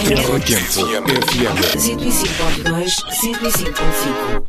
R80 FM 105.2, 105.5.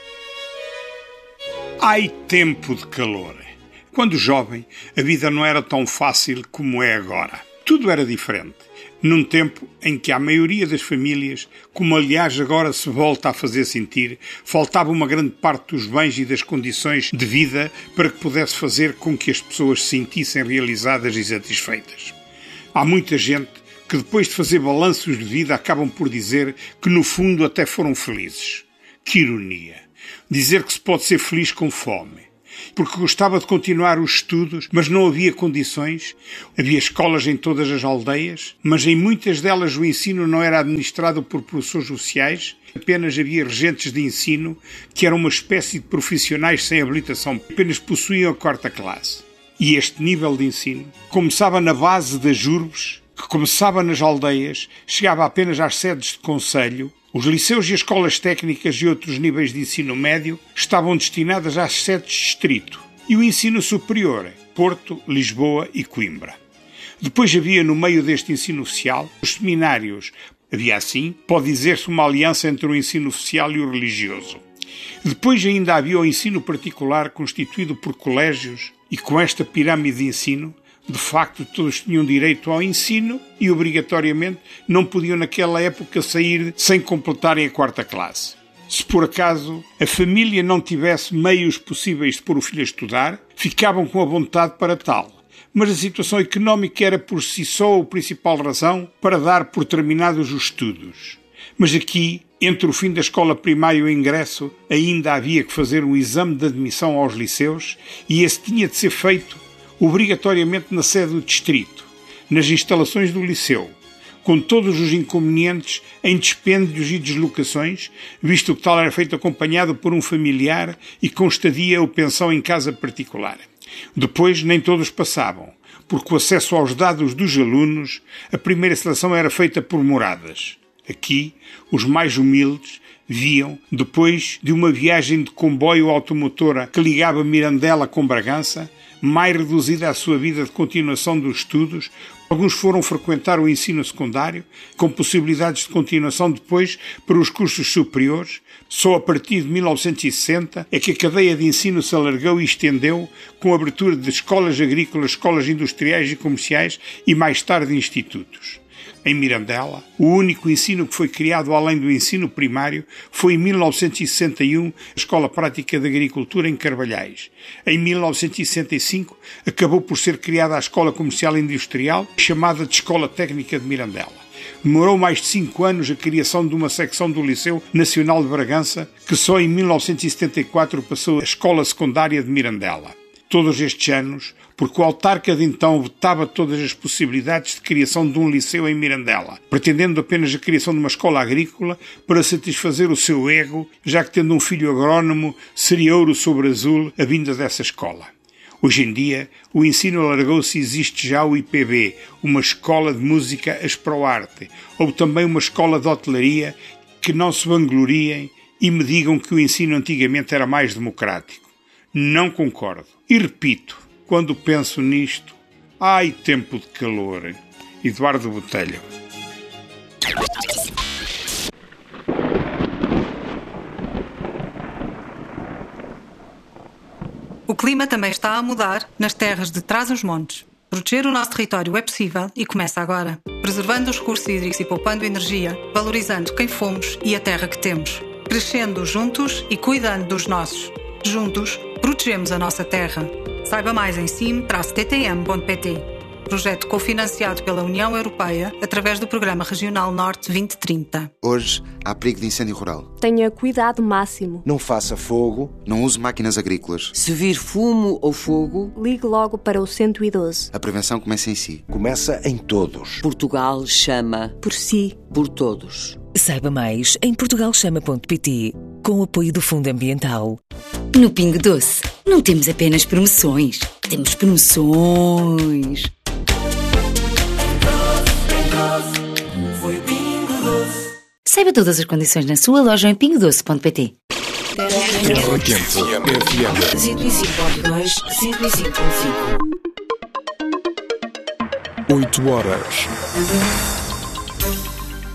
Ai, tempo de calor! Quando jovem, a vida não era tão fácil como é agora. Tudo era diferente. Num tempo em que a maioria das famílias, como aliás agora se volta a fazer sentir, faltava uma grande parte dos bens e das condições de vida para que pudesse fazer com que as pessoas se sentissem realizadas e satisfeitas. Há muita gente que depois de fazer balanços de vida acabam por dizer que no fundo até foram felizes. Que ironia! Dizer que se pode ser feliz com fome. Porque gostava de continuar os estudos, mas não havia condições. Havia escolas em todas as aldeias, mas em muitas delas o ensino não era administrado por professores sociais. Apenas havia regentes de ensino, que eram uma espécie de profissionais sem habilitação, apenas possuíam a 4ª classe. E este nível de ensino começava na base das urbes, que começava nas aldeias, chegava apenas às sedes de concelho. Os liceus e as escolas técnicas e outros níveis de ensino médio estavam destinadas às sedes de distrito. E o ensino superior, Porto, Lisboa e Coimbra. Depois havia no meio deste ensino oficial os seminários. Havia assim, pode dizer-se, uma aliança entre o ensino oficial e o religioso. Depois ainda havia o ensino particular constituído por colégios e com esta pirâmide de ensino, de facto, todos tinham direito ao ensino e, obrigatoriamente, não podiam naquela época sair sem completarem a 4ª classe. Se por acaso a família não tivesse meios possíveis de pôr o filho a estudar, ficavam com a vontade para tal. Mas a situação económica era por si só a principal razão para dar por terminados os estudos. Mas aqui, entre o fim da escola primária e o ingresso, ainda havia que fazer um exame de admissão aos liceus e esse tinha de ser feito obrigatoriamente na sede do distrito, nas instalações do liceu, com todos os inconvenientes em dispêndios e deslocações, visto que tal era feito acompanhado por um familiar e com estadia ou pensão em casa particular. Depois, nem todos passavam, porque o acesso aos dados dos alunos, a primeira seleção era feita por moradas. Aqui, os mais humildes viam, depois de uma viagem de comboio automotora que ligava Mirandela com Bragança, mais reduzida a sua vida de continuação dos estudos, alguns foram frequentar o ensino secundário, com possibilidades de continuação depois para os cursos superiores. Só a partir de 1960 é que a cadeia de ensino se alargou e estendeu, com a abertura de escolas agrícolas, escolas industriais e comerciais e mais tarde institutos. Em Mirandela, o único ensino que foi criado além do ensino primário foi em 1961 a Escola Prática de Agricultura em Carvalhais. Em 1965 acabou por ser criada a Escola Comercial e Industrial, chamada de Escola Técnica de Mirandela. Demorou mais de 5 anos a criação de uma secção do Liceu Nacional de Bragança, que só em 1974 passou à Escola Secundária de Mirandela. Todos estes anos, porque o autarca de então vetava todas as possibilidades de criação de um liceu em Mirandela, pretendendo apenas a criação de uma escola agrícola para satisfazer o seu ego, já que tendo um filho agrónomo, seria ouro sobre azul a vinda dessa escola. Hoje em dia, o ensino alargou-se e existe já o IPB, uma escola de música Asproarte, ou também uma escola de hotelaria, que não se vangloriem e me digam que o ensino antigamente era mais democrático. Não concordo. E repito, quando penso nisto, ai, tempo de calor. Eduardo Botelho. O clima também está a mudar nas terras de Trás-os-Montes. Proteger o nosso território é possível e começa agora. Preservando os recursos hídricos e poupando energia, valorizando quem fomos e a terra que temos. Crescendo juntos e cuidando dos nossos. Juntos, protegemos a nossa terra. Saiba mais em sim-ttm.pt. Projeto cofinanciado pela União Europeia através do Programa Regional Norte 2030. Hoje há perigo de incêndio rural. Tenha cuidado máximo. Não faça fogo. Não use máquinas agrícolas. Se vir fumo ou fogo, ligue logo para o 112. A prevenção começa em si. Começa em todos. Portugal chama por si. Por todos. Saiba mais em portugalchama.pt, com o apoio do Fundo Ambiental. No Pingo Doce, não temos apenas promoções, temos promoções. Saiba todas as condições na sua loja em pingodoce.pt. R80 FM 105.2, 105.5. 8 horas.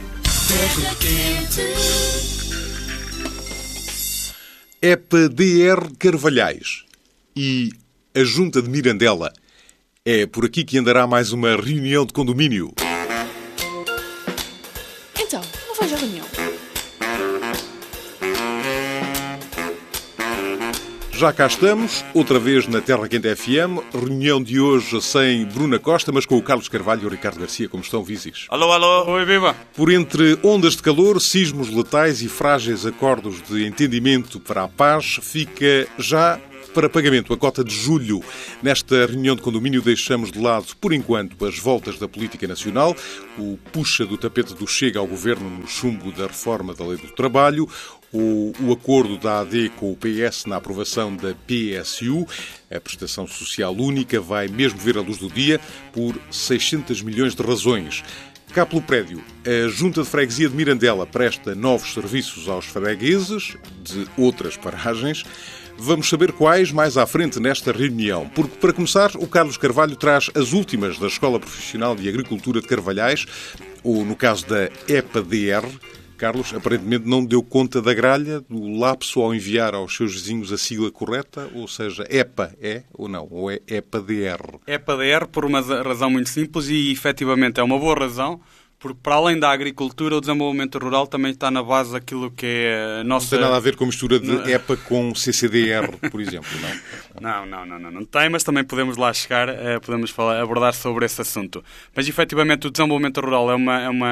EPA-DR Carvalhais e a Junta de Mirandela. É por aqui que andará mais uma reunião de condomínio. Então, não vais à reunião? Já cá estamos, outra vez na Terra Quente FM. Reunião de hoje sem Bruna Costa, mas com o Carlos Carvalho e o Ricardo Garcia. Como estão, Visis? Alô, alô. Oi, viva. Por entre ondas de calor, sismos letais e frágeis acordos de entendimento para a paz, fica já para pagamento a cota de julho. Nesta reunião de condomínio deixamos de lado, por enquanto, as voltas da política nacional, o puxa do tapete do Chega ao Governo no chumbo da reforma da Lei do Trabalho, o acordo da AD com o PS na aprovação da PSU. A prestação social única vai mesmo ver a luz do dia por 600 milhões de razões. Cá pelo prédio, a Junta de Freguesia de Mirandela presta novos serviços aos fregueses de outras paragens. Vamos saber quais mais à frente nesta reunião, porque, para começar, o Carlos Carvalho traz as últimas da Escola Profissional de Agricultura de Carvalhais, ou, no caso da EPA-DR. Carlos, aparentemente não deu conta da gralha, do lapso ao enviar aos seus vizinhos a sigla correta, ou seja, EPA é ou não, ou é EPA-DR? EPA-DR por uma razão muito simples e, efetivamente, é uma boa razão, porque para além da agricultura, o desenvolvimento rural também está na base daquilo que é a nossa... Não tem nada a ver com a mistura de EPA com CCDR, por exemplo, não? Não tem, mas também podemos lá chegar, podemos abordar sobre esse assunto. Mas, efetivamente, o desenvolvimento rural é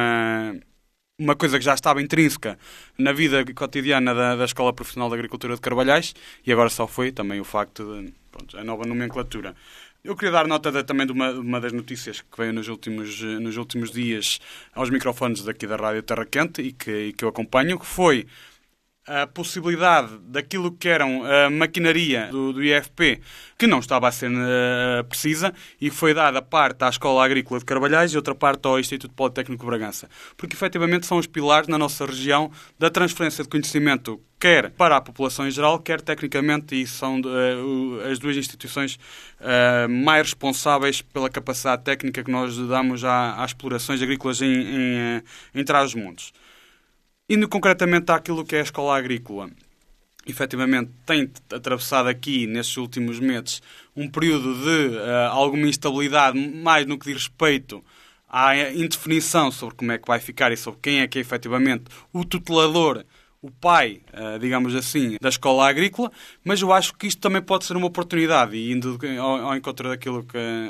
uma coisa que já estava intrínseca na vida cotidiana da Escola Profissional de Agricultura de Carvalhais e agora só foi também o facto de a nova nomenclatura. Eu queria dar nota também de uma das notícias que veio nos últimos dias aos microfones daqui da Rádio Terra Quente e que eu acompanho, que foi a possibilidade daquilo que eram a maquinaria do IFP, que não estava a ser precisa, e foi dada parte à Escola Agrícola de Carvalhais e outra parte ao Instituto Politécnico de Bragança. Porque, efetivamente, são os pilares na nossa região da transferência de conhecimento, quer para a população em geral, quer tecnicamente, e são as duas instituições mais responsáveis pela capacidade técnica que nós damos às explorações agrícolas em Trás-os-Montes. Indo concretamente àquilo que é a escola agrícola, efetivamente tem atravessado aqui, nestes últimos meses, um período de alguma instabilidade, mais no que diz respeito à indefinição sobre como é que vai ficar e sobre quem é que é efetivamente o tutelador, o pai, digamos assim, da escola agrícola, mas eu acho que isto também pode ser uma oportunidade, e indo ao encontro daquilo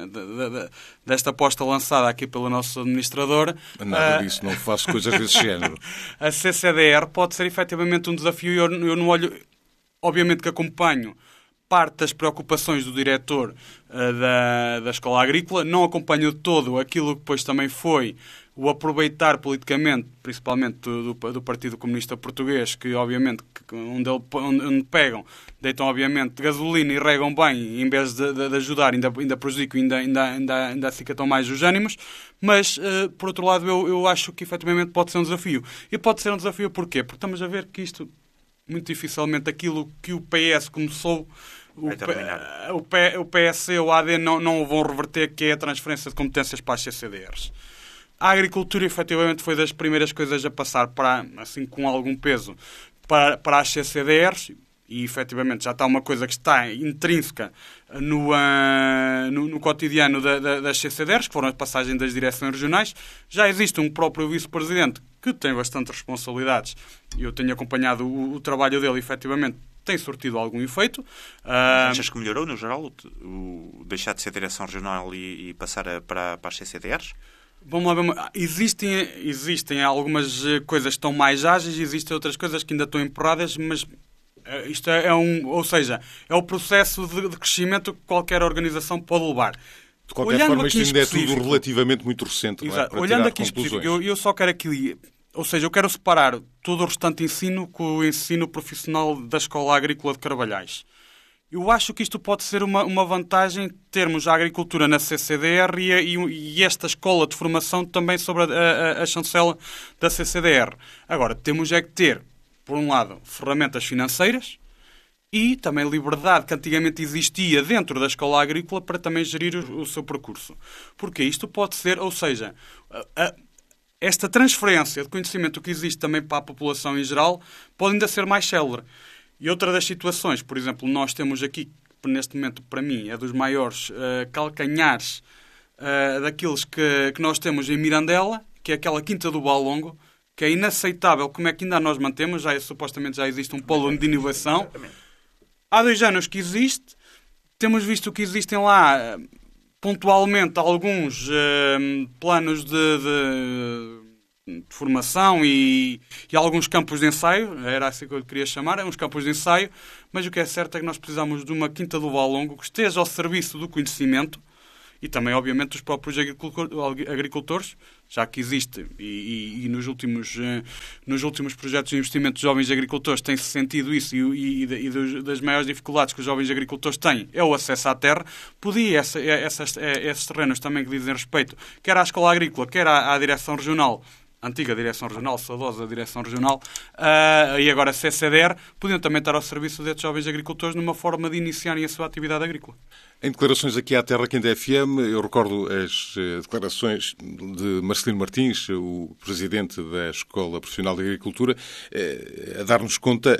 desta aposta lançada aqui pela nossa administradora... Nada disso, não faço coisas desse género. A CCDR pode ser efetivamente um desafio, eu não olho... Obviamente que acompanho parte das preocupações do diretor da escola agrícola, não acompanho de todo aquilo que depois também foi o aproveitar politicamente, principalmente do Partido Comunista Português, que obviamente onde pegam, deitam obviamente gasolina e regam bem, em vez de ajudar, ainda prejudicam, ainda acicatam mais os ânimos, mas por outro lado eu acho que efetivamente pode ser um desafio. E pode ser um desafio porquê? Porque estamos a ver que isto, muito dificilmente, aquilo que o PS começou, o PSC ou a AD não vão reverter, que é a transferência de competências para as CCDRs. A agricultura, efetivamente, foi das primeiras coisas a passar, assim, com algum peso, para as CCDRs, e, efetivamente, já está uma coisa que está intrínseca no cotidiano das CCDRs, que foram a passagem das direções regionais. Já existe um próprio vice-presidente que tem bastantes responsabilidades. Eu tenho acompanhado o trabalho dele, efetivamente, tem surtido algum efeito. Achas que melhorou, no geral, o deixar de ser direção regional e passar para as CCDRs? Vamos lá ver. Existem algumas coisas que estão mais ágeis, existem outras coisas que ainda estão empurradas, mas isto é o processo de crescimento que qualquer organização pode levar. De qualquer forma, isto ainda é tudo relativamente muito recente, não é? Para olhando aqui em específico, eu só quero aqui... Ou seja, eu quero separar todo o restante ensino com o ensino profissional da Escola Agrícola de Carvalhais. Eu acho que isto pode ser uma vantagem termos a agricultura na CCDR e esta escola de formação também sobre a chancela da CCDR. Agora, temos é que ter, por um lado, ferramentas financeiras e também liberdade que antigamente existia dentro da escola agrícola para também gerir o seu percurso. Porque isto pode ser, ou seja, esta transferência de conhecimento que existe também para a população em geral pode ainda ser mais célere. E outra das situações, por exemplo, nós temos aqui, neste momento, para mim, é dos maiores calcanhares daqueles que nós temos em Mirandela, que é aquela Quinta do Balongo, que é inaceitável como é que ainda nós mantemos, supostamente já existe um polo de inovação. Há 2 anos que existe, temos visto que existem lá pontualmente alguns planos de formação e alguns campos de ensaio, era assim que eu queria chamar, uns campos de ensaio, mas o que é certo é que nós precisamos de uma Quinta do Balongo que esteja ao serviço do conhecimento e também, obviamente, dos próprios agricultores, já que existe e nos últimos projetos de investimento de jovens agricultores tem-se sentido isso e das maiores dificuldades que os jovens agricultores têm é o acesso à terra. Podia esses terrenos também que dizem respeito, quer à Escola Agrícola, quer à Direção Regional, antiga Direção Regional, saudosa Direção Regional, e agora CCDR, podiam também estar ao serviço destes jovens agricultores numa forma de iniciarem a sua atividade agrícola. Em declarações aqui à Terra Quente FM, eu recordo as declarações de Marcelino Martins, o presidente da Escola Profissional de Agricultura, a dar-nos conta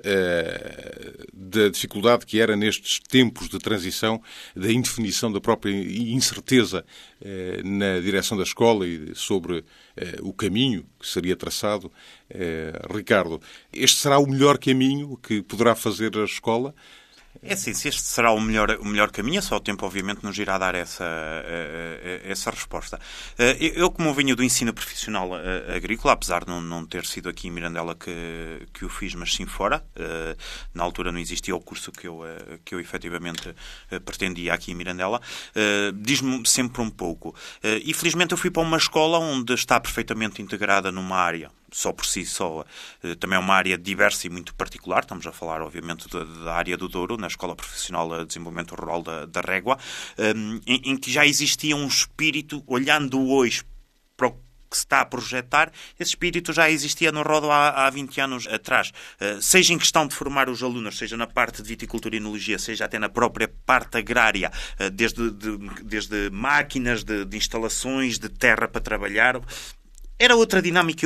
da dificuldade que era nestes tempos de transição, da indefinição da própria incerteza na direção da escola e sobre o caminho que seria traçado. Ricardo, este será o melhor caminho que poderá fazer a escola? É assim, se este será o melhor caminho, é só o tempo, obviamente, nos irá dar essa resposta. Eu, como venho do ensino profissional agrícola, apesar de não ter sido aqui em Mirandela que o fiz, mas sim fora, na altura não existia o curso que eu efetivamente pretendia aqui em Mirandela, diz-me sempre um pouco. E, felizmente, eu fui para uma escola onde está perfeitamente integrada numa área. Só por si só, também é uma área diversa e muito particular. Estamos a falar, obviamente, da área do Douro, na Escola Profissional de Desenvolvimento Rural da Régua, em que já existia um espírito, olhando hoje para o que se está a projetar, esse espírito já existia no Rodo há 20 anos atrás. Seja em questão de formar os alunos, seja na parte de viticultura e enologia, seja até na própria parte agrária, desde máquinas, de instalações, de terra para trabalhar. Era outra dinâmica e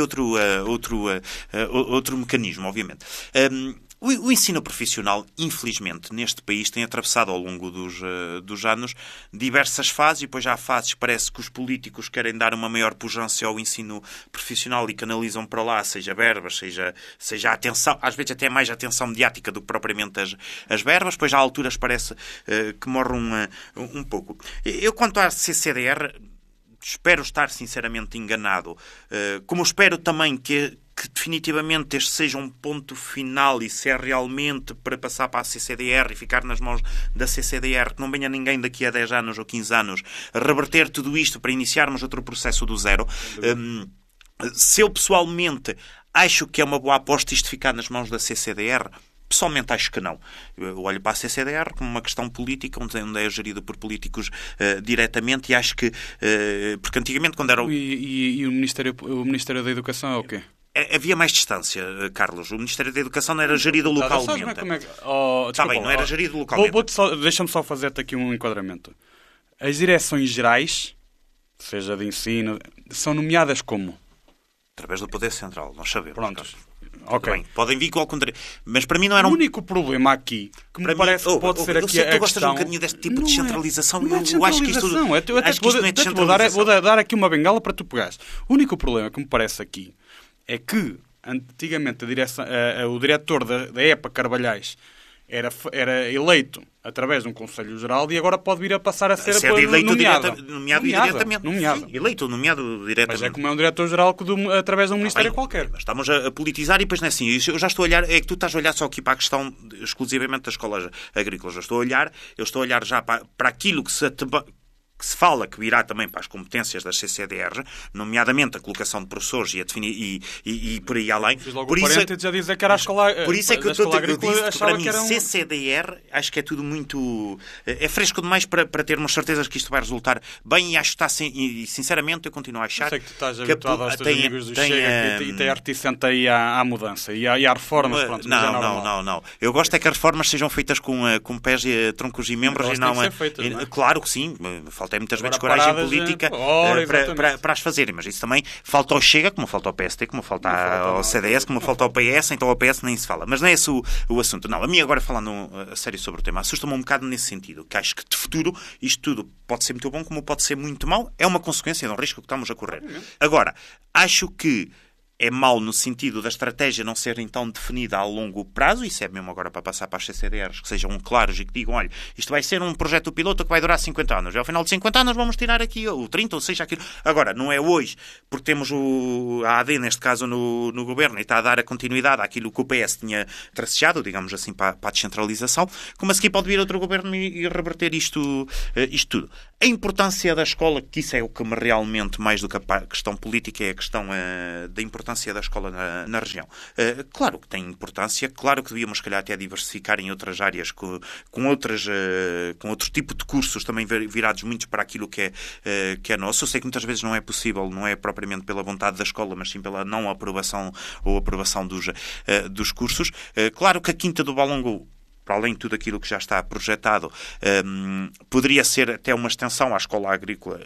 outro mecanismo, obviamente. O ensino profissional, infelizmente, neste país tem atravessado ao longo dos anos diversas fases, e depois já há fases, parece que os políticos querem dar uma maior pujança ao ensino profissional e canalizam para lá, seja verbas, seja atenção, às vezes até mais atenção mediática do que propriamente as verbas, depois já há alturas parece que morre um pouco. Eu, quanto à CCDR, espero estar sinceramente enganado, como espero também que definitivamente este seja um ponto final, e se é realmente para passar para a CCDR e ficar nas mãos da CCDR, que não venha ninguém daqui a 10 anos ou 15 anos reverter tudo isto para iniciarmos outro processo do zero. Se eu pessoalmente acho que é uma boa aposta isto ficar nas mãos da CCDR, pessoalmente acho que não. Eu olho para a CCDR como uma questão política, onde é gerido por políticos diretamente, e acho que... porque antigamente, quando era... E o Ministério da Educação é o quê? Havia mais distância, Carlos. O Ministério da Educação não era gerido localmente. Está bem, não era gerido localmente. Deixa-me só fazer-te aqui um enquadramento. As direções gerais, seja de ensino, são nomeadas como? Através do Poder Central, nós sabemos. Pronto. Okay. Bem, podem vir com ao contrário. Mas para mim não era O único problema aqui, que me parece que pode ser aqui a questão... Tu gostas um bocadinho deste tipo de descentralização. Eu acho que isto não é descentralização. Vou dar aqui uma bengala para tu pegares. O único problema que me parece aqui é que, antigamente, o diretor da EPA Carvalhais era eleito através de um Conselho Geral, e agora pode vir a passar a ser nomeado diretamente. Sim, eleito, nomeado diretamente. Mas é como é um diretor-geral através de um ministério qualquer. Mas estamos a politizar, e depois não é assim. Eu já estou a olhar, é que tu estás a olhar só aqui para a questão exclusivamente das escolas agrícolas. Eu estou a olhar já para aquilo que se fala que virá também para as competências das CCDR, nomeadamente a colocação de professores e por aí além. Por isso já dizer que era a escola agrícola. Por isso é que eu disse que para mim CCDR acho que é tudo muito... É fresco demais para termos certezas que isto vai resultar bem, e acho que está... E sinceramente eu continuo a achar... Eu sei que tu estás habituado aos teus amigos do Chega e tem reticente aí à mudança e à reformas. Pronto, não. Eu gosto é que as reformas sejam feitas com pés, troncos e membros, e não... Feitas, não é? Claro que sim. falta muitas Agora vezes coragem paradas, política para as fazerem, mas isso também falta ao Chega, como falta ao PST, como falta ao CDS, como falta ao PS, então ao PS nem se fala. Mas não é esse o assunto. Não, a mim agora falando a sério sobre o tema, assusta-me um bocado nesse sentido, que acho que de futuro isto tudo pode ser muito bom como pode ser muito mau, é uma consequência de um risco que estamos a correr. Agora, acho que é mau no sentido da estratégia não ser então definida a longo prazo, isso é mesmo agora para passar para as CCDRs, que sejam claros e que digam, olha, isto vai ser um projeto piloto que vai durar 50 anos, e ao final de 50 anos vamos tirar aqui o 30, ou seja, aquilo. Agora, não é hoje, porque temos a AD, neste caso, no governo, e está a dar a continuidade àquilo que o PS tinha tracejado, digamos assim, para a descentralização, como a seguir pode vir outro governo e reverter isto tudo. A importância da escola, que isso é o que me realmente, mais do que a questão política, é a questão da importância da escola na região. Claro que tem importância, claro que devíamos, se calhar, até diversificar em outras áreas com outro tipo de cursos também virados muito para aquilo que é nosso. Eu sei que muitas vezes não é possível, não é propriamente pela vontade da escola, mas sim pela não aprovação ou aprovação dos cursos. Claro que a Quinta do Valongo, para além de tudo aquilo que já está projetado, poderia ser até uma extensão à escola agrícola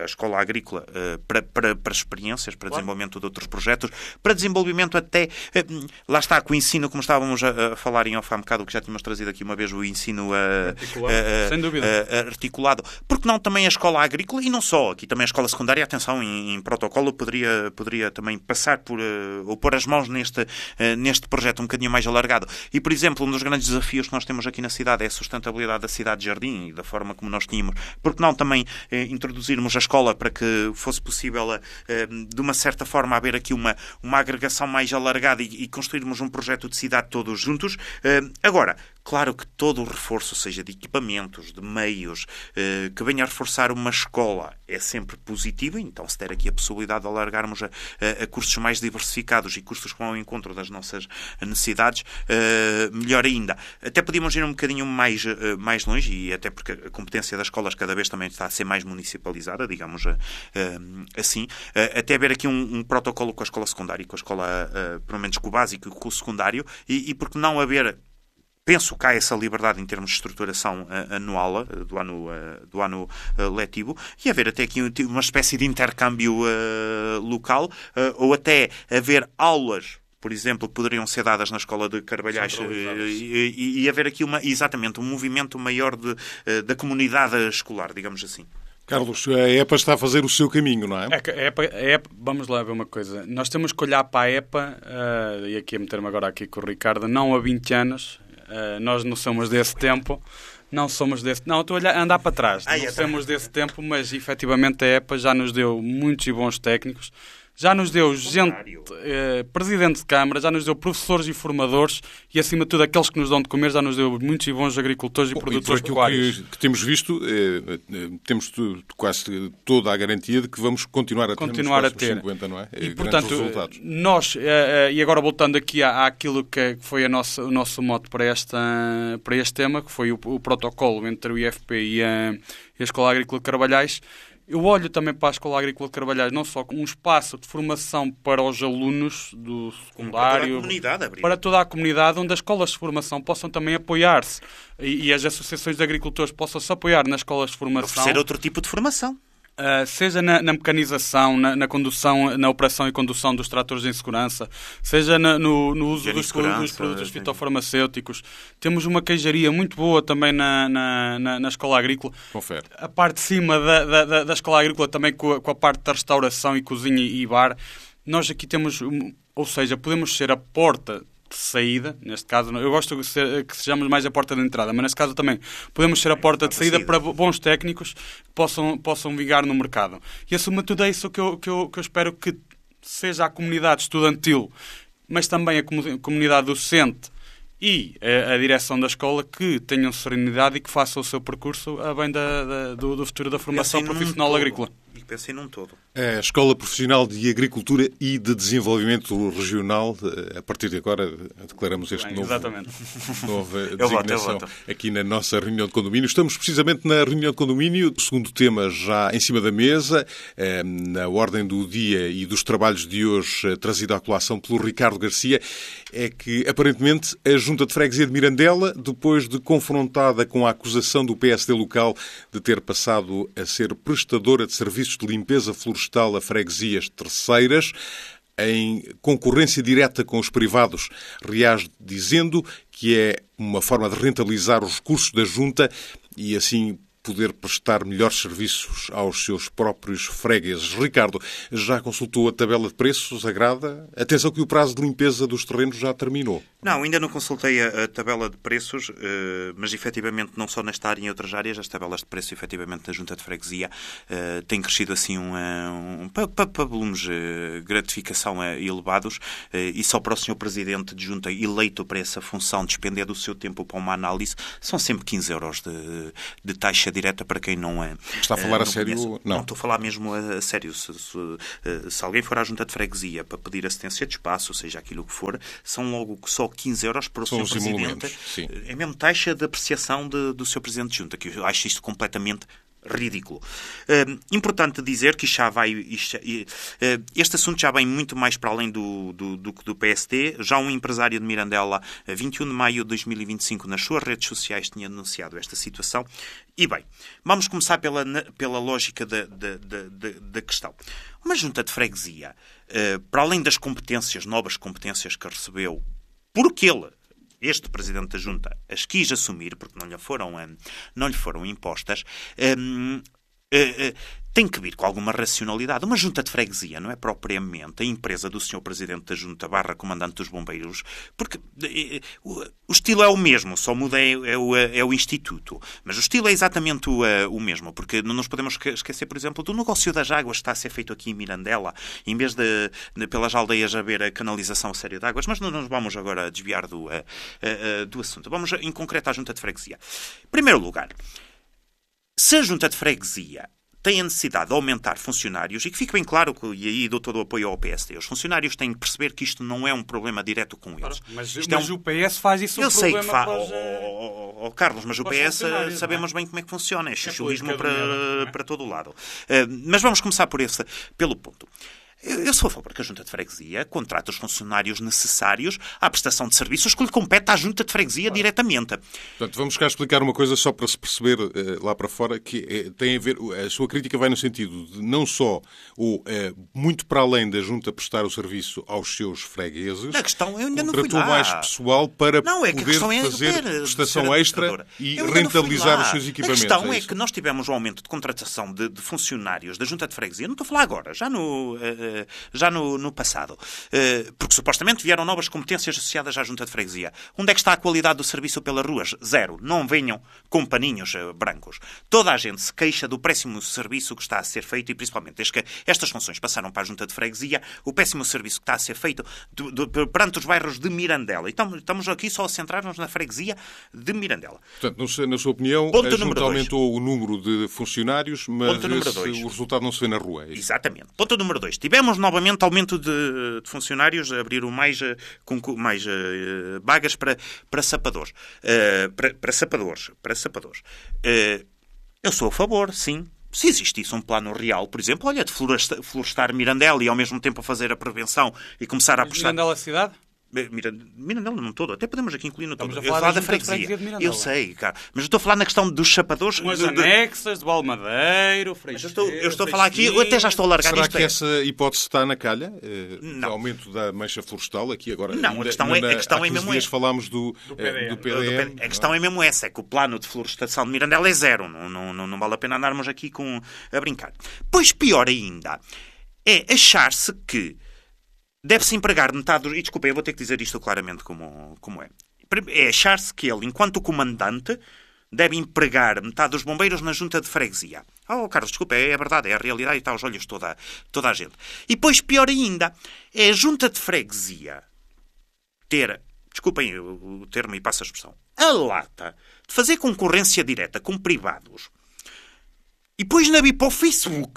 para experiências, para desenvolvimento de outros projetos, para desenvolvimento até, lá está, com o ensino, como estávamos a falar em off há um bocado, que já tínhamos trazido aqui uma vez o ensino sem dúvida, articulado. Porque não também a escola agrícola, e não só, aqui também a escola secundária, atenção, em protocolo, poderia também passar ou pôr as mãos neste projeto um bocadinho mais alargado. E, por exemplo, um dos grandes desafios que nós temos aqui na cidade é a sustentabilidade da cidade de Jardim e da forma como nós tínhamos. Porque não também introduzirmos a escola para que fosse possível, de uma certa forma, haver aqui uma agregação mais alargada e construirmos um projeto de cidade todos juntos. Agora, claro que todo o reforço, seja de equipamentos, de meios, que venha a reforçar uma escola é sempre positivo, então se der aqui a possibilidade de alargarmos a cursos mais diversificados e cursos que vão ao encontro das nossas necessidades, melhor ainda. Até podíamos ir um bocadinho mais longe, e até porque a competência das escolas cada vez também está a ser mais municipalizada, digamos assim, até haver aqui um protocolo com a escola secundária e com a escola, pelo menos com o básico e com o secundário, e porque não haver... Penso que há essa liberdade em termos de estruturação anual, do ano letivo, e haver até aqui uma espécie de intercâmbio local, ou até haver aulas, por exemplo, que poderiam ser dadas na escola de Carvalhais, e haver aqui exatamente um movimento maior da comunidade escolar, digamos assim. Carlos, a EPA está a fazer o seu caminho, não é? A EPA, vamos lá ver uma coisa. Nós temos que olhar para a EPA, e aqui a meter-me agora aqui com o Ricardo, não há 20 anos... nós não somos desse tempo, não, estou a andar para trás, não somos desse tempo, mas efetivamente a EPA já nos deu muitos e bons técnicos, já nos deu gente, presidente de Câmara, já nos deu professores e formadores e, acima de tudo, aqueles que nos dão de comer, já nos deu muitos e bons agricultores e produtores pecuários. Que temos visto, temos quase toda a garantia de que vamos continuar a ter nos próximos 50, não é? E, portanto, nós, e agora voltando aqui àquilo que foi o nosso mote para este tema, que foi o protocolo entre o IFP e a Escola Agrícola de Carvalhais. Eu olho também para a Escola Agrícola de Carvalhais não só como um espaço de formação para os alunos do secundário, para toda a comunidade, onde as escolas de formação possam também apoiar-se e as associações de agricultores possam se apoiar nas escolas de formação. Oferecer outro tipo de formação. Seja na mecanização, na condução, na operação e condução dos tratores em segurança, seja no uso dos produtos fitofarmacêuticos. Temos uma queijaria muito boa também na Escola Agrícola. Confere. A parte de cima da Escola Agrícola também com a parte da restauração e cozinha e bar. Nós aqui temos, ou seja, podemos ser a porta de saída, neste caso, eu gosto que sejamos mais a porta de entrada, mas neste caso também podemos ser a porta de saída para bons técnicos que possam vingar no mercado. E acima de tudo é isso que eu espero que seja a comunidade estudantil, mas também a comunidade docente e a direção da escola que tenham serenidade e que façam o seu percurso a bem do futuro da formação profissional agrícola. E pensei num todo. A Escola Profissional de Agricultura e de Desenvolvimento Regional, a partir de agora declaramos este nova designação aqui na nossa reunião de condomínio. Estamos precisamente na reunião de condomínio, o segundo tema já em cima da mesa, na ordem do dia e dos trabalhos de hoje, trazido à colação pelo Ricardo Garcia, é que aparentemente a Junta de Freguesia de Mirandela, depois de confrontada com a acusação do PSD local de ter passado a ser prestadora de serviços de limpeza florestal a freguesias terceiras, em concorrência direta com os privados, reage dizendo que é uma forma de rentabilizar os recursos da Junta e assim poder prestar melhores serviços aos seus próprios fregueses. Ricardo, já consultou a tabela de preços? Agrada? Atenção que o prazo de limpeza dos terrenos já terminou. Não, ainda não consultei a tabela de preços, mas efetivamente não só nesta área, em outras áreas, as tabelas de preço efetivamente da Junta de Freguesia têm crescido assim para volumes de gratificação elevados e só para o Sr. Presidente de Junta eleito para essa função despender do seu tempo para uma análise são sempre 15 euros de taxa direta para quem não é. Está a falar a sério? Conhece. Não, estou a falar mesmo a sério. Se alguém for à Junta de Freguesia para pedir assistência de espaço, ou seja, aquilo que for, são logo só 15 euros para o Sr. Presidente. É mesmo taxa de apreciação do Sr. Presidente de Junta, que eu acho isto completamente ridículo. Importante dizer que este assunto já vem muito mais para além do PSD. Já um empresário de Mirandela, a 21 de maio de 2025, nas suas redes sociais, tinha denunciado esta situação. E bem, vamos começar pela lógica da questão. Uma junta de freguesia, para além das novas competências que recebeu, porque este Presidente da Junta as quis assumir, porque não lhe foram impostas, tem que vir com alguma racionalidade. Uma junta de freguesia não é propriamente a empresa do Sr. Presidente da Junta / Comandante dos Bombeiros, porque o estilo é o mesmo, só muda é o Instituto. Mas o estilo é exatamente o mesmo, porque não nos podemos esquecer, por exemplo, do negócio das águas que está a ser feito aqui em Mirandela, em vez de pelas aldeias haver a canalização a sério de águas, mas não nos vamos agora desviar do assunto. Vamos em concreto à junta de freguesia. Em primeiro lugar, se a junta de freguesia tem a necessidade de aumentar funcionários, e que fique bem claro, e aí dou todo o apoio ao PSD, os funcionários têm que perceber que isto não é um problema direto com eles. Mas o PS faz isso eu sei que faz. Carlos, mas o PS sabemos bem como é que funciona. É xuxulismo para todo o lado. Mas vamos começar pelo ponto. Eu sou a favor que a Junta de Freguesia contrate os funcionários necessários à prestação de serviços que lhe compete à Junta de Freguesia diretamente. Portanto, vamos cá explicar uma coisa só para se perceber lá para fora, que tem a ver, a sua crítica vai no sentido de não só muito para além da Junta prestar o serviço aos seus fregueses, a questão, eu ainda não fui lá. Contratou mais pessoal para poder fazer prestação extra e rentabilizar os seus equipamentos. A questão é que nós tivemos um aumento de contratação de funcionários da Junta de Freguesia, não estou a falar agora, já no passado. Porque supostamente vieram novas competências associadas à Junta de Freguesia. Onde é que está a qualidade do serviço pelas ruas? Zero. Não venham com paninhos brancos. Toda a gente se queixa do péssimo serviço que está a ser feito e principalmente desde que estas funções passaram para a Junta de Freguesia, o péssimo serviço que está a ser feito perante os bairros de Mirandela. Então, estamos aqui só a centrar-nos na freguesia de Mirandela. Portanto, na sua opinião, a Junta aumentou o número de funcionários, mas o resultado não se vê na rua. É isso? Exatamente. Ponto número 2. Tivemos novamente aumento de funcionários, abriram mais vagas para sapadores. Para sapadores. Eu sou a favor, sim. Se existisse um plano real, por exemplo, de florestar Mirandela e ao mesmo tempo fazer a prevenção e começar a apostar... Mirandela cidade? Mirandela não todo, até podemos aqui incluir no todo. Eu estou a falar da freguesia. Eu sei, cara. Mas eu estou a falar na questão dos chapadores. Umas anexas, de Balmadeiro, Freixeiro... Eu estou a falar aqui, eu até já estou a largar isto. Será que essa hipótese está na calha? De aumento da mancha florestal aqui agora? Não, a questão é mesmo essa. Falámos do PDM. A questão é mesmo essa, é que o plano de florestação de Mirandela é zero. Não vale a pena andarmos aqui a brincar. Pois pior ainda é achar-se que deve-se empregar metade dos... E desculpem, eu vou ter que dizer isto claramente como é. É achar-se que ele, enquanto comandante, deve empregar metade dos bombeiros na junta de freguesia. Carlos, desculpa, é verdade, é a realidade e está aos olhos toda a gente. E depois, pior ainda, é a junta de freguesia ter, desculpem o termo e passo a expressão, a lata de fazer concorrência direta com privados. E depois na vir para o Facebook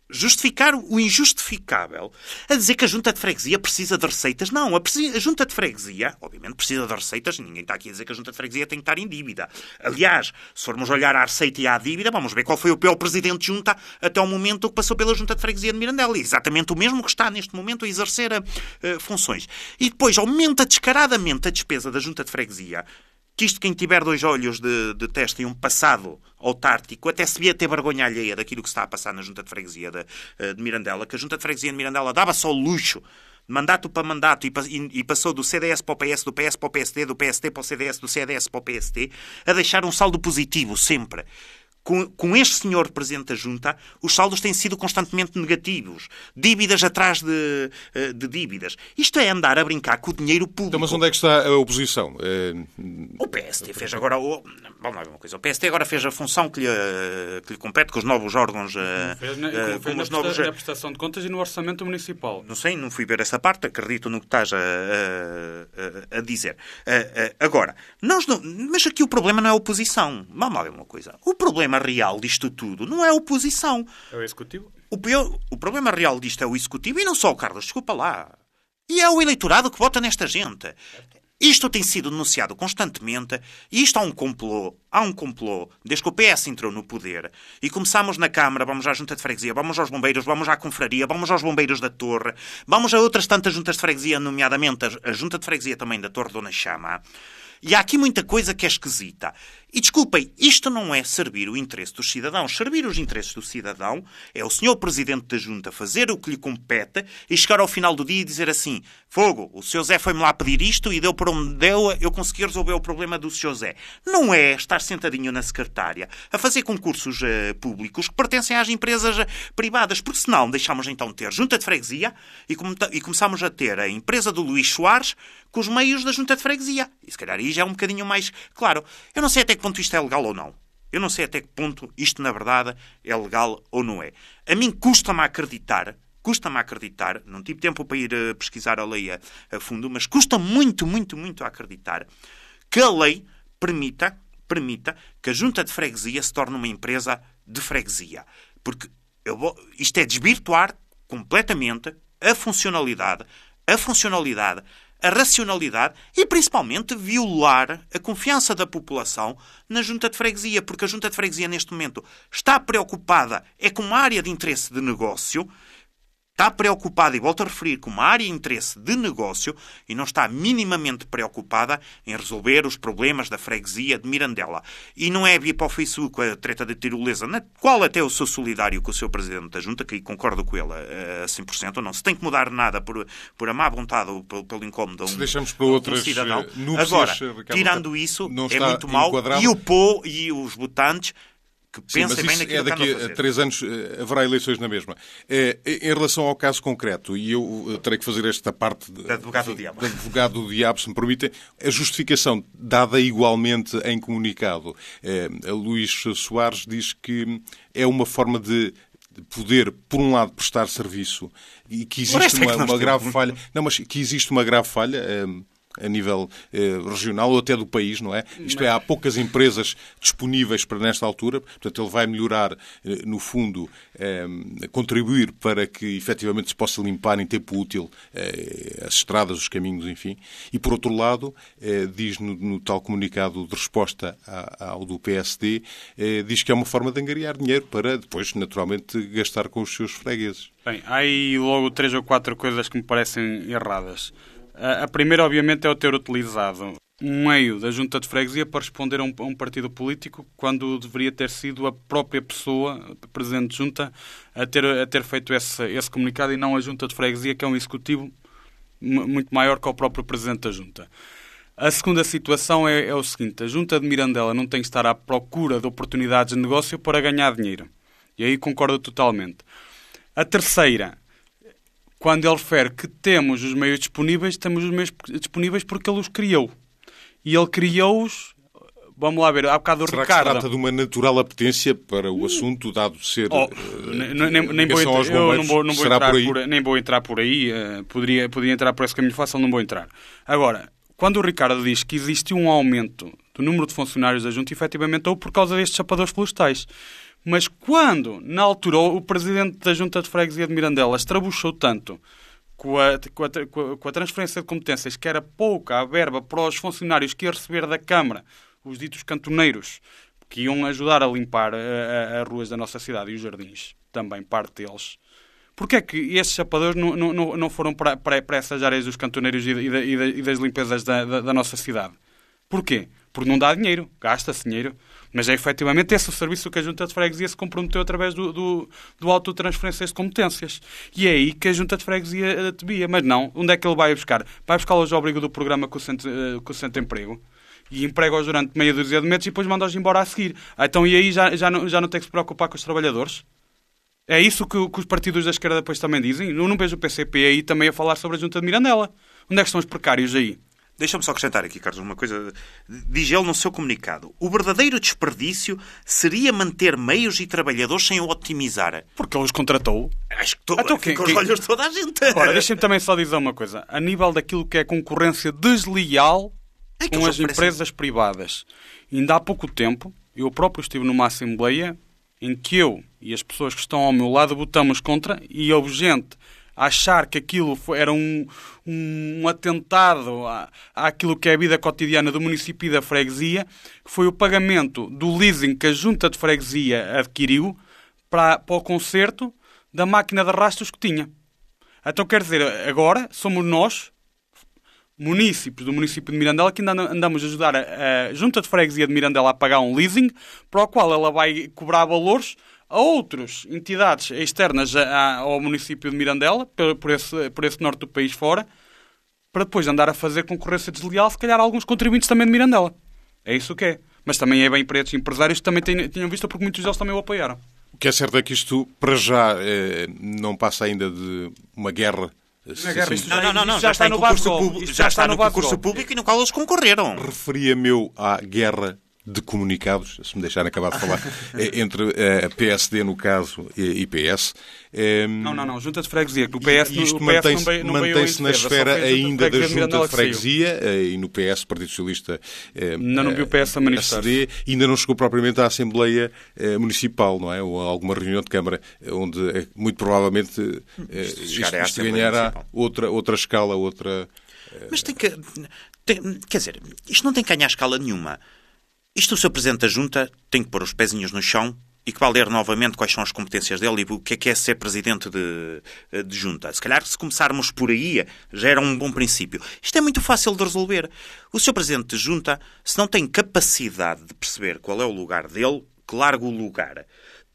justificar o injustificável a dizer que a Junta de Freguesia precisa de receitas. Não, a Junta de Freguesia, obviamente, precisa de receitas. Ninguém está aqui a dizer que a Junta de Freguesia tem que estar em dívida. Aliás, se formos olhar à receita e à dívida, vamos ver qual foi o pior presidente de Junta até o momento que passou pela Junta de Freguesia de Mirandela. Exatamente o mesmo que está neste momento a exercer funções. E depois aumenta descaradamente a despesa da Junta de Freguesia, que isto, quem tiver 2 olhos de testa e um passado autártico, até se devia ter vergonha alheia daquilo que está a passar na Junta de Freguesia de Mirandela, que a Junta de Freguesia de Mirandela dava só luxo, de mandato para mandato, e passou do CDS para o PS, do PS para o PSD, do PSD para o CDS, do CDS para o PSD, a deixar um saldo positivo sempre. Com este senhor Presidente da Junta, os saldos têm sido constantemente negativos. Dívidas atrás de dívidas. Isto é andar a brincar com o dinheiro público. Então, mas onde é que está a oposição? O PST fez agora... Vamos lá ver uma coisa. O PST agora fez a função que lhe compete com os novos órgãos... Fez na prestação de contas e no orçamento municipal. Não sei, não fui ver essa parte. Acredito no que estás a dizer. Agora, mas aqui o problema não é a oposição. Vamos lá ver uma coisa. O problema real disto tudo não é a oposição. É o Executivo. O problema real disto é o Executivo e não só o Carlos, desculpa lá. E é o eleitorado que vota nesta gente. Isto tem sido denunciado constantemente e isto há um complô desde que o PS entrou no poder e começámos na Câmara, vamos à Junta de Freguesia, vamos aos bombeiros, vamos à confraria, vamos aos bombeiros da Torre, vamos a outras tantas juntas de freguesia, nomeadamente a Junta de Freguesia também da Torre Dona Chama. E há aqui muita coisa que é esquisita. E desculpem, isto não é servir o interesse dos cidadãos. Servir os interesses do cidadão é o senhor Presidente da Junta fazer o que lhe compete e chegar ao final do dia e dizer assim: fogo, o Sr. Zé foi-me lá pedir isto e deu por onde deu, eu consegui resolver o problema do Sr. Zé. Não é estar sentadinho na secretária a fazer concursos públicos que pertencem às empresas privadas, porque senão deixamos então de ter Junta de Freguesia e começamos a ter a empresa do Luís Soares com os meios da Junta de Freguesia. E se calhar aí já é um bocadinho mais claro. Eu não sei até que ponto isto é legal ou não. Eu não sei até que ponto isto, na verdade, é legal ou não é. A mim custa-me acreditar, não tive tempo para ir pesquisar a lei a fundo, mas custa muito, muito, muito a acreditar que a lei permita que a Junta de Freguesia se torne uma empresa de freguesia. Porque isto é desvirtuar completamente a funcionalidade, a racionalidade e, principalmente, violar a confiança da população na Junta de Freguesia, porque a Junta de Freguesia, neste momento, está preocupada com uma área de interesse de negócio, está preocupada, e volto a referir, com uma área de interesse de negócio e não está minimamente preocupada em resolver os problemas da freguesia de Mirandela. E não é vir para o Facebook a treta de tirolesa, na qual até eu sou solidário com o seu Presidente da Junta, que concordo com ele a 100%. Não se tem que mudar nada por a má vontade ou pelo incómodo a deixamos para outras cidadão. núpcias, agora, Ricardo, tirando isso, é muito mau. E o PO e os votantes... Sim, mas isso é daqui a 3 anos haverá eleições na mesma. Em relação ao caso concreto, e eu terei que fazer esta parte de advogado do diabo, se me permitem, a justificação dada igualmente em comunicado, a Luís Soares diz que é uma forma de poder, por um lado, prestar serviço e que existe uma grave falha. Não, mas que existe uma grave falha a nível regional ou até do país, não é? Isto é, há poucas empresas disponíveis para nesta altura, portanto ele vai melhorar, no fundo, contribuir para que efetivamente se possa limpar em tempo útil as estradas, os caminhos, enfim. E por outro lado, diz no tal comunicado de resposta ao do PSD, diz que é uma forma de angariar dinheiro para depois, naturalmente, gastar com os seus fregueses. Bem, há aí logo 3 ou 4 coisas que me parecem erradas. A primeira, obviamente, é o ter utilizado um meio da Junta de Freguesia para responder a um partido político quando deveria ter sido a própria pessoa, a Presidente de Junta, a ter feito esse comunicado e não a Junta de Freguesia, que é um executivo muito maior que o próprio Presidente da Junta. A segunda situação é o seguinte: a Junta de Mirandela não tem que estar à procura de oportunidades de negócio para ganhar dinheiro. E aí concordo totalmente. A terceira, quando ele refere que temos os meios disponíveis, temos os meios disponíveis porque ele os criou. E ele criou-os... Vamos lá ver, há bocado o Ricardo... Será que se trata de uma natural apetência para o assunto, dado ser... Nem vou entrar por aí. Poderia entrar por esse caminho fácil, não vou entrar. Agora, quando o Ricardo diz que existe um aumento do número de funcionários da Junta, efetivamente, ou por causa destes chapadores florestais. Mas quando, na altura, o presidente da Junta de Freguesia de Mirandela estrabuchou tanto com a transferência de competências, que era pouca a verba para os funcionários que ia receber da Câmara, os ditos cantoneiros, que iam ajudar a limpar as ruas da nossa cidade e os jardins, também parte deles. Porquê é que estes chapadores não foram para essas áreas dos cantoneiros e das limpezas da nossa cidade? Porquê? Porque não dá dinheiro, gasta-se dinheiro. Mas é efetivamente esse o serviço que a Junta de Freguesia se comprometeu através do auto de transferências de competências. E é aí que a Junta de Freguesia devia. Mas não, onde é que ele vai buscar? Vai buscá-los ao abrigo do programa com o Centro de Emprego e emprega-os durante meia dúzia de meses e depois manda-os embora a seguir. Então e aí já não tem que se preocupar com os trabalhadores? É isso que os partidos da esquerda depois também dizem? Não vejo o PCP aí também a falar sobre a Junta de Mirandela. Onde é que estão os precários aí? Deixa-me só acrescentar aqui, Carlos, uma coisa. Diz ele no seu comunicado: o verdadeiro desperdício seria manter meios e trabalhadores sem o otimizar. Porque ele os contratou. Acho que fica os olhos de toda a gente. Ora, deixem-me também só dizer uma coisa. A nível daquilo que é concorrência desleal com as empresas privadas. Ainda há pouco tempo, eu próprio estive numa assembleia em que eu e as pessoas que estão ao meu lado votamos contra e houve gente a achar que aquilo era um atentado àquilo que é a vida cotidiana do município e da freguesia, que foi o pagamento do leasing que a Junta de Freguesia adquiriu para o conserto da máquina de rastros que tinha. Então, quer dizer, agora somos nós, municípios do município de Mirandela, que ainda andamos a ajudar a Junta de Freguesia de Mirandela a pagar um leasing para o qual ela vai cobrar valores a outras entidades externas ao município de Mirandela, por esse norte do país fora, para depois andar a fazer concorrência desleal, se calhar alguns contribuintes também de Mirandela. É isso que é. Mas também é bem para estes empresários que também tinham visto, porque muitos deles também o apoiaram. O que é certo é que isto, para já, não passa ainda de uma guerra. Não, já está no concurso público e no qual eles concorreram. Referia-me eu à guerra de comunicados, se me deixarem acabar de falar, entre a PSD, no caso, e PS. Não, Junta de Freguesia. O PS, isto mantém-se na esfera ainda da Junta de Freguesia e no PS, Partido Socialista. Ainda não viu o PS a manifestar. Ainda não chegou propriamente à Assembleia Municipal, não é? Ou a alguma reunião de Câmara, onde muito provavelmente isto ganhará outra escala, outra... Mas quer dizer, isto não tem que ganhar escala nenhuma. Isto o Sr. Presidente da Junta tem que pôr os pezinhos no chão e que vai ler novamente quais são as competências dele e o que é ser Presidente de Junta. Se calhar, se começarmos por aí, já era um bom princípio. Isto é muito fácil de resolver. O Sr. Presidente de Junta, se não tem capacidade de perceber qual é o lugar dele, que larga o lugar.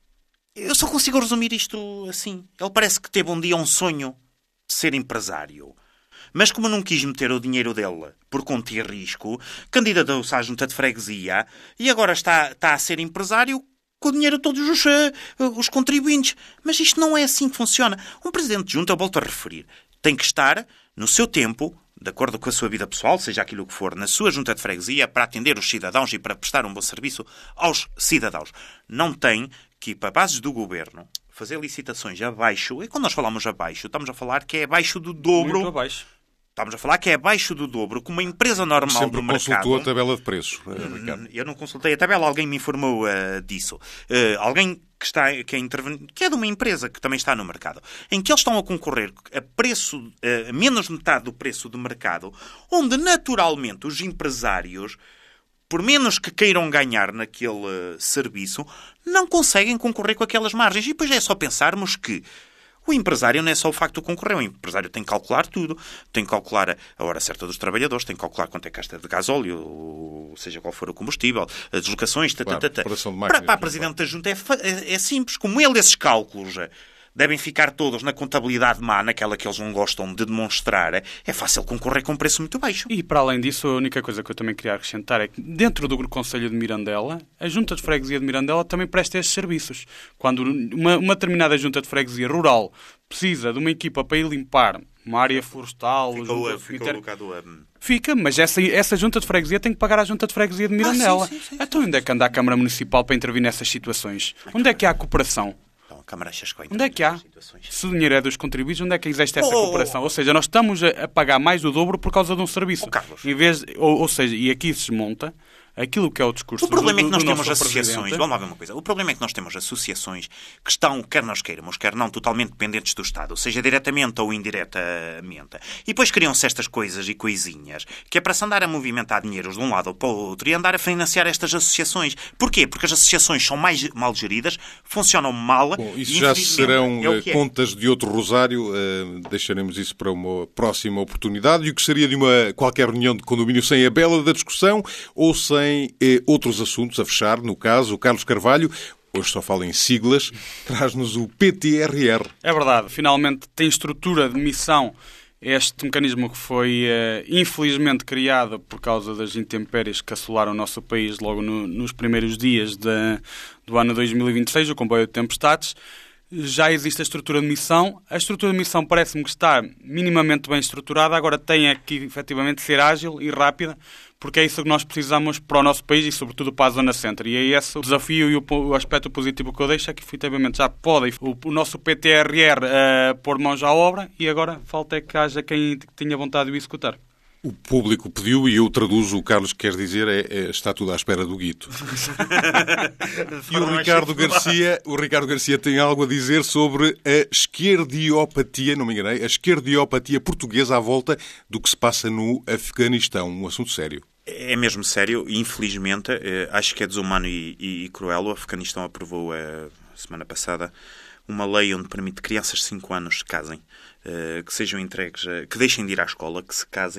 Eu só consigo resumir isto assim. Ele parece que teve um dia um sonho de ser empresário. Mas como não quis meter o dinheiro dele por conta e risco, candidatou-se à Junta de Freguesia e agora está a ser empresário com o dinheiro de todos os contribuintes. Mas isto não é assim que funciona. Um Presidente de Junta, eu volto a referir, tem que estar no seu tempo, de acordo com a sua vida pessoal, seja aquilo que for, na sua Junta de Freguesia, para atender os cidadãos e para prestar um bom serviço aos cidadãos. Não tem que ir para bases do governo fazer licitações abaixo. E quando nós falamos abaixo, estamos a falar que é abaixo do dobro. Muito abaixo. Estamos a falar que é abaixo do dobro, com uma empresa normal do mercado. Sempre consultou a tabela de preços, Ricardo? Eu não consultei a tabela, alguém me informou disso. Alguém que é de uma empresa que também está no mercado, em que eles estão a concorrer a preço, menos de metade do preço do mercado, onde naturalmente os empresários, por menos que queiram ganhar naquele serviço, não conseguem concorrer com aquelas margens. E depois é só pensarmos que o empresário não é só o facto de concorrer. O empresário tem que calcular tudo. Tem que calcular a hora certa dos trabalhadores, tem que calcular quanto é que gasta de gasóleo, seja qual for o combustível, as deslocações, Para a Presidente da Junta é simples. Como ele esses cálculos devem ficar todos na contabilidade má, naquela que eles não gostam de demonstrar, é fácil concorrer com um preço muito baixo. E, para além disso, a única coisa que eu também queria acrescentar é que, dentro do Conselho de Mirandela, a Junta de Freguesia de Mirandela também presta estes serviços. Quando uma determinada Junta de Freguesia rural precisa de uma equipa para ir limpar uma área florestal... Fica, mas essa Junta de Freguesia tem que pagar à Junta de Freguesia de Mirandela. Sim. Então, onde é que anda a Câmara Municipal para intervir nessas situações? Onde é que há a cooperação? Onde é que há? Se o dinheiro é dos contribuintes, onde é que existe essa cooperação? Ou seja, nós estamos a pagar mais do dobro por causa de um serviço. Carlos. Ou seja, e aqui se desmonta aquilo que é o discurso O problema é que nós do temos nosso associações, presidente. vamos lá ver uma coisa, o problema é que nós temos associações que estão, quer nós queiramos, quer não, totalmente dependentes do Estado, seja diretamente ou indiretamente. E depois criam-se estas coisas e coisinhas, que é para se andar a movimentar dinheiros de um lado ou para o outro e andar a financiar estas associações. Porquê? Porque as associações são mal geridas, funcionam mal. Bom, isso e já serão contas é. de outro rosário, deixaremos isso para uma próxima oportunidade. E o que seria de qualquer reunião de condomínio sem a bela da discussão ou sem outros assuntos a fechar, no caso, o Carlos Carvalho, hoje só fala em siglas, traz-nos o PTRR. É verdade, finalmente tem estrutura de missão este mecanismo que foi infelizmente criado por causa das intempéries que assolaram o nosso país logo nos primeiros dias do ano 2026, o comboio de tempestades. Já existe a estrutura de missão. A estrutura de missão parece-me que está minimamente bem estruturada, agora tem é que efetivamente ser ágil e rápida, porque é isso que nós precisamos para o nosso país e sobretudo para a Zona Centro. E é esse o desafio e o aspecto positivo que eu deixo, é que efetivamente já pode o nosso PTRR pôr mãos à obra e agora falta é que haja quem tenha vontade de o executar. O público pediu e eu traduzo, o Carlos quer dizer, está tudo à espera do guito. E o Ricardo Garcia tem algo a dizer sobre a esquerdiopatia, não me enganei, a esquerdiopatia portuguesa à volta do que se passa no Afeganistão. Um assunto sério. É mesmo sério e, infelizmente, acho que é desumano e cruel. O Afeganistão aprovou, semana passada, uma lei onde permite crianças de 5 anos se casem, que sejam entregues, que deixem de ir à escola, que se casem